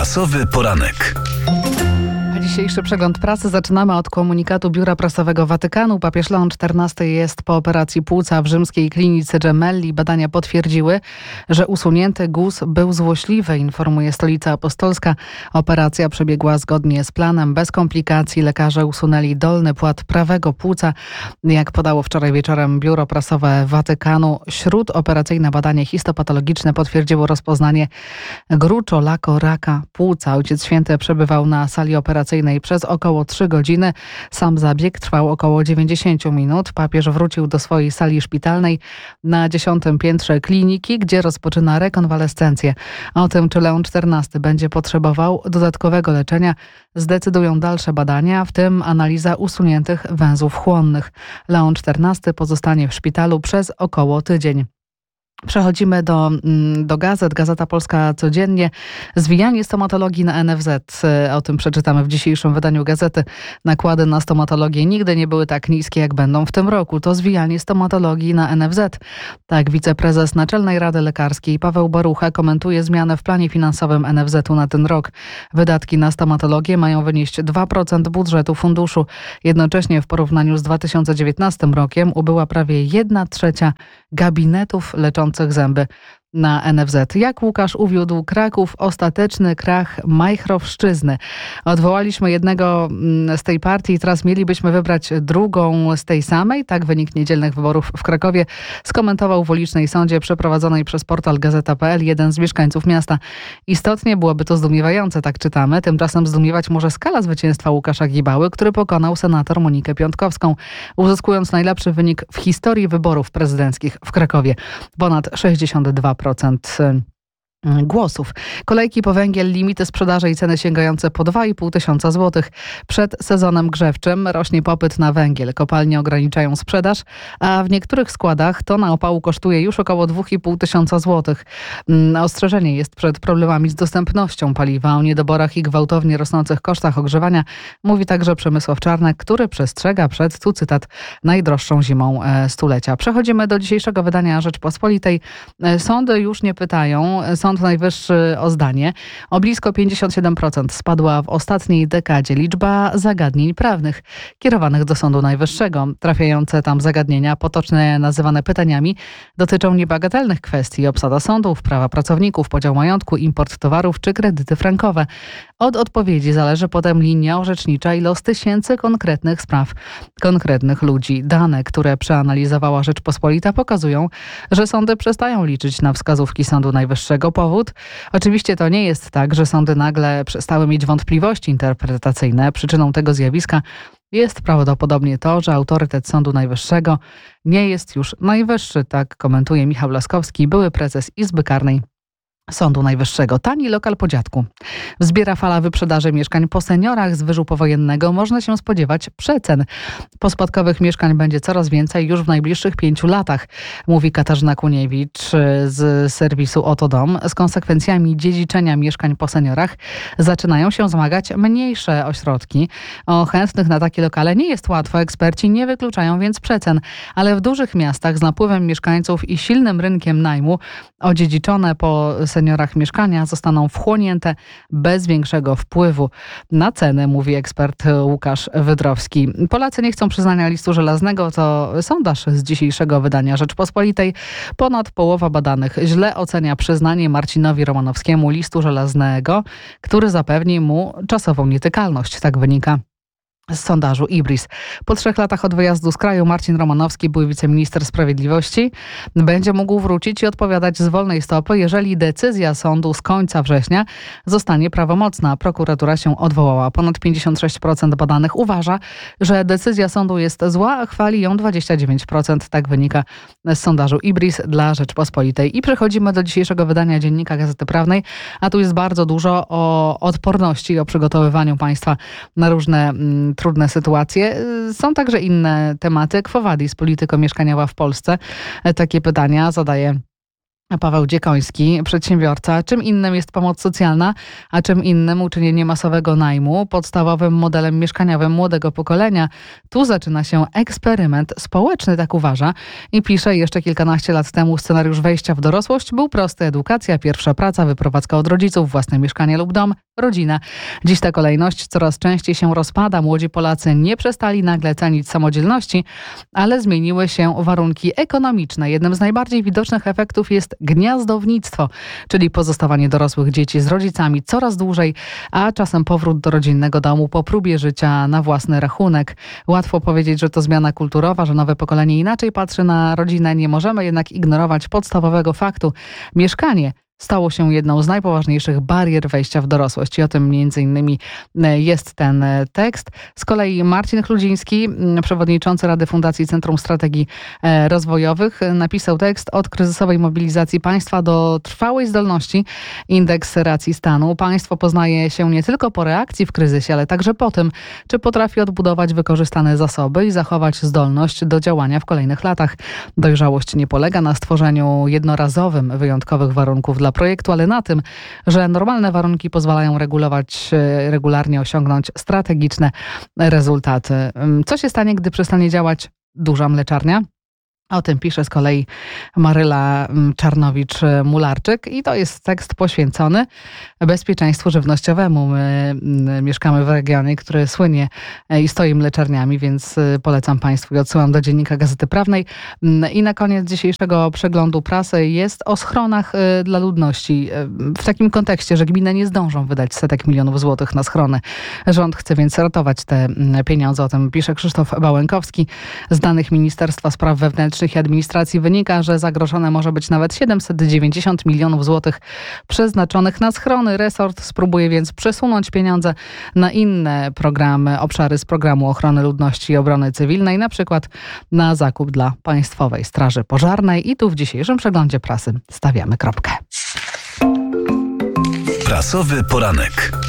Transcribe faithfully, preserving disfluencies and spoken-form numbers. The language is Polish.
Prasowy poranek. Dzisiejszy przegląd prasy zaczynamy od komunikatu Biura Prasowego Watykanu. Papież Leon czternasty jest po operacji płuca w rzymskiej klinice Gemelli. Badania potwierdziły, że usunięty guz był złośliwy, informuje Stolica Apostolska. Operacja przebiegła zgodnie z planem, bez komplikacji. Lekarze usunęli dolny płat prawego płuca. Jak podało wczoraj wieczorem Biuro Prasowe Watykanu, śródoperacyjne badanie histopatologiczne potwierdziło rozpoznanie gruczołaka raka płuca. Ojciec Święty przebywał na sali operacyjnej przez około trzy godziny. Sam zabieg trwał około dziewięćdziesiąt minut. Papież wrócił do swojej sali szpitalnej na dziesiątym piętrze kliniki, gdzie rozpoczyna rekonwalescencję. O tym, czy Leon czternasty będzie potrzebował dodatkowego leczenia, zdecydują dalsze badania, w tym analiza usuniętych węzłów chłonnych. Leon czternasty pozostanie w szpitalu przez około tydzień. Przechodzimy do, do gazet. Gazeta Polska codziennie. Zwijanie stomatologii na N F Z. O tym przeczytamy w dzisiejszym wydaniu gazety. Nakłady na stomatologię nigdy nie były tak niskie, jak będą w tym roku. To zwijanie stomatologii na N F Z. Tak wiceprezes Naczelnej Rady Lekarskiej Paweł Barucha komentuje zmianę w planie finansowym N F Z-u na ten rok. Wydatki na stomatologię mają wynieść dwa procent budżetu funduszu. Jednocześnie w porównaniu z dwa tysiące dziewiętnastym rokiem ubyła prawie jedna trzecia gabinetów leczących zęby na N F Z. Jak Łukasz uwiódł Kraków, ostateczny krach Majchrowszczyzny. Odwołaliśmy jednego z tej partii i teraz mielibyśmy wybrać drugą z tej samej. Tak wynik niedzielnych wyborów w Krakowie skomentował w ulicznej sądzie przeprowadzonej przez portal Gazeta kropka pe el jeden z mieszkańców miasta. Istotnie byłoby to zdumiewające, tak czytamy. Tymczasem zdumiewać może skala zwycięstwa Łukasza Gibały, który pokonał senator Monikę Piątkowską, uzyskując najlepszy wynik w historii wyborów prezydenckich w Krakowie. Ponad sześćdziesiąt dwa procent głosów. Kolejki po węgiel, limity sprzedaży i ceny sięgające po dwa i pół tysiąca złotych. Przed sezonem grzewczym rośnie popyt na węgiel. Kopalnie ograniczają sprzedaż, a w niektórych składach tona opału kosztuje już około dwa i pół tysiąca złotych. Ostrzeżenie jest przed problemami z dostępnością paliwa. O niedoborach i gwałtownie rosnących kosztach ogrzewania mówi także Przemysław Czarnek, który przestrzega przed, tu cytat, najdroższą zimą stulecia. Przechodzimy do dzisiejszego wydania Rzeczpospolitej. Sądy już nie pytają. Sąd Najwyższy o zdanie. O blisko pięćdziesiąt siedem procent spadła w ostatniej dekadzie liczba zagadnień prawnych kierowanych do Sądu Najwyższego. Trafiające tam zagadnienia, potocznie nazywane pytaniami, dotyczą niebagatelnych kwestii: obsada sądów, prawa pracowników, podział majątku, import towarów czy kredyty frankowe. Od odpowiedzi zależy potem linia orzecznicza i los tysięcy konkretnych spraw, konkretnych ludzi. Dane, które przeanalizowała Rzeczpospolita, pokazują, że sądy przestają liczyć na wskazówki Sądu Najwyższego. Powód? Oczywiście to nie jest tak, że sądy nagle przestały mieć wątpliwości interpretacyjne. Przyczyną tego zjawiska jest prawdopodobnie to, że autorytet Sądu Najwyższego nie jest już najwyższy, tak komentuje Michał Laskowski, były prezes Izby Karnej Sądu Najwyższego. Tani lokal po dziadku. Wzbiera fala wyprzedaży mieszkań po seniorach. Z wyżu powojennego można się spodziewać przecen. Pospadkowych mieszkań będzie coraz więcej już w najbliższych pięciu latach, mówi Katarzyna Kuniewicz z serwisu Oto Dom. Z konsekwencjami dziedziczenia mieszkań po seniorach zaczynają się zmagać mniejsze ośrodki. O chętnych na takie lokale nie jest łatwo. Eksperci nie wykluczają więc przecen, ale w dużych miastach z napływem mieszkańców i silnym rynkiem najmu odziedziczone po seniorach mieszkania zostaną wchłonięte bez większego wpływu na ceny, mówi ekspert Łukasz Wydrowski. Polacy nie chcą przyznania listu żelaznego, to sondaż z dzisiejszego wydania Rzeczpospolitej. Ponad połowa badanych źle ocenia przyznanie Marcinowi Romanowskiemu listu żelaznego, który zapewni mu czasową nietykalność. Tak wynika z sondażu Ibris. Po trzech latach od wyjazdu z kraju Marcin Romanowski, były wiceminister sprawiedliwości, będzie mógł wrócić i odpowiadać z wolnej stopy, jeżeli decyzja sądu z końca września zostanie prawomocna. Prokuratura się odwołała. Ponad pięćdziesiąt sześć procent badanych uważa, że decyzja sądu jest zła, a chwali ją dwadzieścia dziewięć procent. Tak wynika z sondażu Ibris dla Rzeczpospolitej. I przechodzimy do dzisiejszego wydania Dziennika Gazety Prawnej, a tu jest bardzo dużo o odporności, o przygotowywaniu państwa na różne mm, trudne sytuacje. Są także inne tematy. Quo vadis polityko mieszkaniowa w Polsce? Takie pytania zadaje Paweł Dziekoński, przedsiębiorca. Czym innym jest pomoc socjalna, a czym innym uczynienie masowego najmu podstawowym modelem mieszkaniowym młodego pokolenia. Tu zaczyna się eksperyment społeczny, tak uważa. I pisze, jeszcze kilkanaście lat temu scenariusz wejścia w dorosłość był prosty: edukacja, pierwsza praca, wyprowadzka od rodziców, własne mieszkanie lub dom, rodzina. Dziś ta kolejność coraz częściej się rozpada. Młodzi Polacy nie przestali nagle cenić samodzielności, ale zmieniły się warunki ekonomiczne. Jednym z najbardziej widocznych efektów jest gniazdownictwo, czyli pozostawanie dorosłych dzieci z rodzicami coraz dłużej, a czasem powrót do rodzinnego domu po próbie życia na własny rachunek. Łatwo powiedzieć, że to zmiana kulturowa, że nowe pokolenie inaczej patrzy na rodzinę. Nie możemy jednak ignorować podstawowego faktu. Mieszkanie stało się jedną z najpoważniejszych barier wejścia w dorosłość. I o tym między innymi jest ten tekst. Z kolei Marcin Chludziński, przewodniczący Rady Fundacji Centrum Strategii Rozwojowych, napisał tekst: od kryzysowej mobilizacji państwa do trwałej zdolności. Indeks racji stanu. Państwo poznaje się nie tylko po reakcji w kryzysie, ale także po tym, czy potrafi odbudować wykorzystane zasoby i zachować zdolność do działania w kolejnych latach. Dojrzałość nie polega na stworzeniu jednorazowym wyjątkowych warunków dla projektu, ale na tym, że normalne warunki pozwalają regulować, regularnie osiągnąć strategiczne rezultaty. Co się stanie, gdy przestanie działać duża mleczarnia? O tym pisze z kolei Maryla Czarnowicz-Mularczyk i to jest tekst poświęcony bezpieczeństwu żywnościowemu. My mieszkamy w regionie, który słynie i stoi mleczarniami, więc polecam Państwu i odsyłam do Dziennika Gazety Prawnej. I na koniec dzisiejszego przeglądu prasy jest o schronach dla ludności. W takim kontekście, że gminy nie zdążą wydać setek milionów złotych na schrony. Rząd chce więc ratować te pieniądze. O tym pisze Krzysztof Bałękowski. Z danych Ministerstwa Spraw Wewnętrznych i Administracji wynika, że zagrożone może być nawet siedemset dziewięćdziesiąt milionów złotych przeznaczonych na schrony. Resort spróbuje więc przesunąć pieniądze na inne programy, obszary z programu ochrony ludności i obrony cywilnej, na przykład na zakup dla Państwowej Straży Pożarnej. I tu w dzisiejszym przeglądzie prasy stawiamy kropkę. Prasowy poranek.